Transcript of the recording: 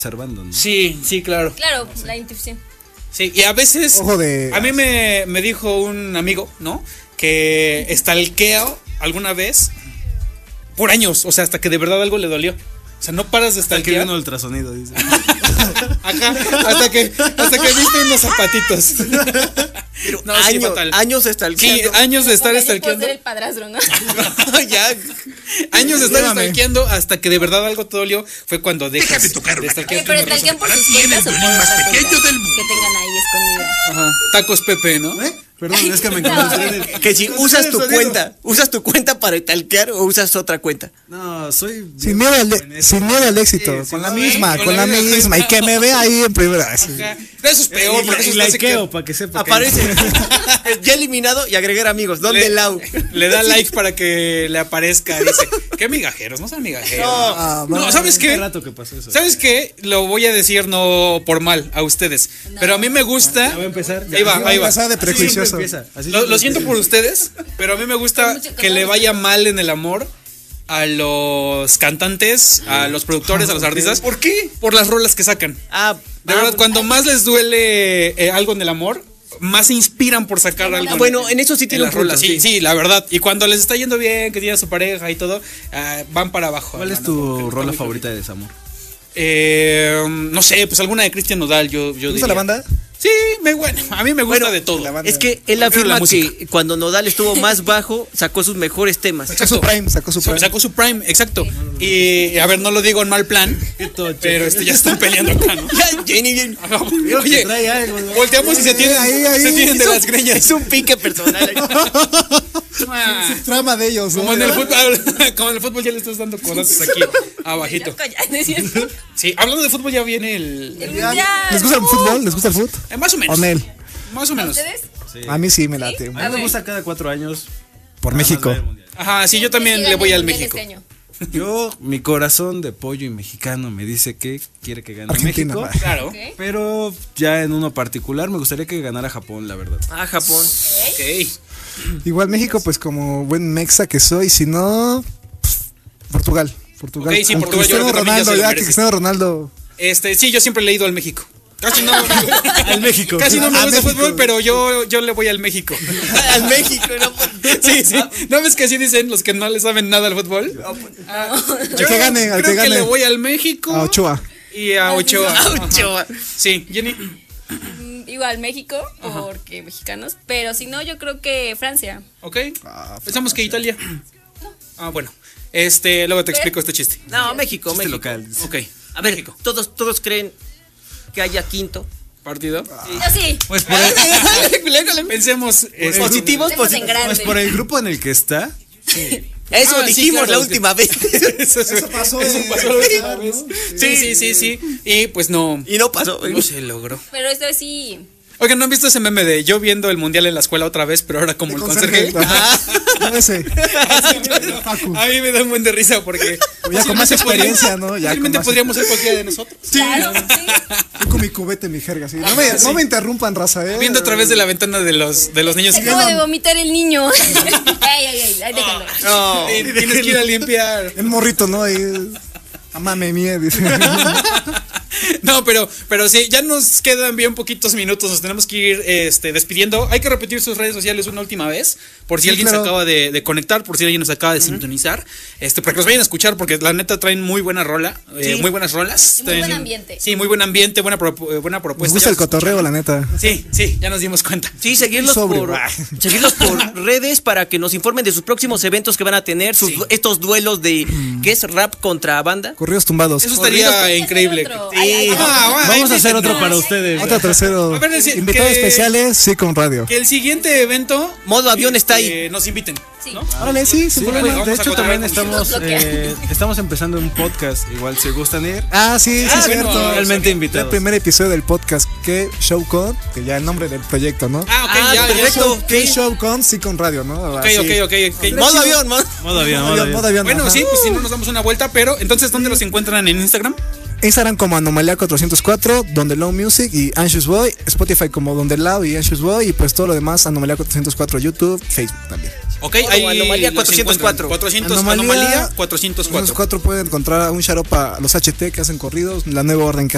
observando, ¿no? Sí, claro. Claro, la intuición. Sí, y a veces a mí me dijo un amigo, ¿no? Que stalkeo alguna vez por años, o sea, hasta que de verdad algo le dolió. O sea, no paras de stalkear. Hasta que vino el ultrasonido, dice. Ajá, hasta que viste unos zapatitos. Pero No, años de stalkeando. Sí, años de estar stalkeando. Ser el padrastro, ¿no? Ya. Años de estar stalkeando hasta que de verdad algo te dolió. Fue cuando dejas de stalkear. Pero stalkean por sus cuentas o por otra cosa que tengan ahí escondida. Ajá. Tacos Pepe, ¿no? Perdón, es que me encontré. Que si usas tu cuenta para stalkear o usas otra cuenta. No, soy sin miedo al éxito, con la misma. Y que me vea ahí en primera. Eso es peor, porque eso likeo para que sepa. Aparece ya eliminado y agregar amigos. ¿Dónde Lau? Le da like para que le aparezca. Dice, qué migajeros, no sean migajeros. No, ¿sabes qué? Rato que pasó eso. ¿Sabes qué? Lo voy a decir no por mal a ustedes, pero a mí me gusta. Ya voy a empezar. Ahí va. De prejuicioso. Lo siento por ustedes, pero a mí me gusta que le vaya mal en el amor a los cantantes, a los productores, a los artistas. ¿Por qué? Por las rolas que sacan. De verdad, cuando más les duele algo en el amor, más se inspiran por sacar algo. Bueno, en eso sí tiene un punto. Sí, la verdad. Y cuando les está yendo bien, que tiene a su pareja y todo, van para abajo. ¿Cuál es tu rola favorita de desamor? No sé, pues alguna de Cristian Nodal, yo diría. ¿Te gusta la banda? Sí, a mí me gusta de todo. Es que él afirma que cuando Nodal estuvo más bajo, sacó sus mejores temas. Sacó su prime, exacto. Y a ver, no lo digo en mal plan, pero ya están peleando acá, ¿no? Jenny. Oye, volteamos y se tienen de las greñas. Es un pique personal. Es trama de ellos, ¿no? Como en el fútbol ya le estás dando codazos aquí abajito. Sí, hablando de fútbol ya viene el ¿Les gusta el fútbol? ¿Les gusta el fútbol? Más o menos. Más o menos. ¿Ustedes? Sí. A mí sí me late. A mí me gusta cada 4 años. Por México. Ajá, sí, yo también le voy al México. Mi corazón de pollo y mexicano me dice que quiere que gane Argentina, México. Claro. Okay. Pero ya en uno particular me gustaría que ganara Japón, la verdad. Japón. Ok. Igual México, pues como buen mexa que soy, si no, Portugal. Ok, sí, Portugal. Cristiano Ronaldo, ya que Cristiano Ronaldo. Sí, yo siempre he leído al México. Casi no. Al México. Casi no me gusta el fútbol, pero yo le voy al México. Al México, ¿no? Sí. ¿No ves que así dicen los que no le saben nada al fútbol? Yo que gane, creo que le voy al México. A Ochoa. Y a Ochoa. Sí, Jenny. Igual México, porque mexicanos, pero si no, yo creo que Francia. Ok. Pensamos que Italia. Bueno. Luego te explico este chiste. No, México. Local. Ok. A ver, todos creen que haya quinto partido. Sí. Pues por el, pensemos positivos, pues por el grupo en el que está. Sí. Eso dijimos la última vez. Eso pasó la última vez. Sí. Y pues no. Y no pasó. No se logró. Pero esto sí. Oigan, ¿no han visto ese meme de yo viendo el mundial en la escuela otra vez, pero ahora como el conserje? Ese. A mí me da un buen de risa porque ya con más experiencia, ¿no? Realmente podríamos ser cualquiera de nosotros. Sí. Yo con mi cubete, mi jerga, sí. No me interrumpan, raza, Viendo a través de la ventana de los niños. Acabo de vomitar el niño. Ay, déjalo. No, tienes que ir a limpiar. El morrito, ¿no? Amame mía, dice. No, pero sí, ya nos quedan bien poquitos minutos, nos tenemos que ir despidiendo. Hay que repetir sus redes sociales una última vez, por si alguien se acaba de conectar, por si alguien nos acaba de sintonizar, para que los vayan a escuchar, porque la neta traen muy buena rola, muy buenas rolas. Y muy buen ambiente. Sí, muy buen ambiente, buena propuesta. Nos gusta el cotorreo, la neta. Sí, ya nos dimos cuenta. Sí, seguirlos por redes para que nos informen de sus próximos eventos que van a tener, estos duelos de ¿qué es? Rap contra banda. Corridos tumbados. Eso estaría increíble. Vamos a hacer otro para ustedes. Otro tercero. A ver, invitados especiales, sí, con radio. Que el siguiente evento Modo Avión está ahí. Nos inviten. Sí. ¿no? Órale, sí, sin problema. De hecho, también estamos estamos empezando un podcast. Igual, si gustan ir. Sí, es cierto. Realmente invitados. El primer episodio del podcast, que Show Con, que ya el nombre del proyecto, ¿no? Ya, perfecto. Que Show Con, sí, con radio, ¿no? Ok. Modo avión. Modo avión. Bueno, sí, pues si no nos damos una vuelta, pero entonces, ¿dónde los encuentran en Instagram? Instagram como Anomalía 404, Donde Low Music y Anxious Boy, Spotify como Donde Low y Anxious Boy, y pues todo lo demás Anomalía 404, YouTube, Facebook también. Ok, ahí Anomalía 404. Anomalía 404. 404 pueden encontrar a un charopa, los HT que hacen corridos, la nueva orden que